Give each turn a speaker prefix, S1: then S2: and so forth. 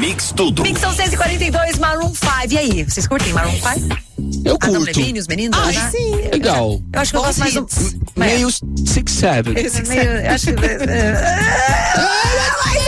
S1: Mix Tudo.
S2: Mix são 6h42, Maroon 5. E aí, vocês curtem Maroon 5?
S3: Eu curto.
S2: Adam Levine, os meninos? né?
S3: Sim. Legal.
S2: Eu acho que eu gosto mais do...
S3: Meio 6-7.
S2: Meio, acho que...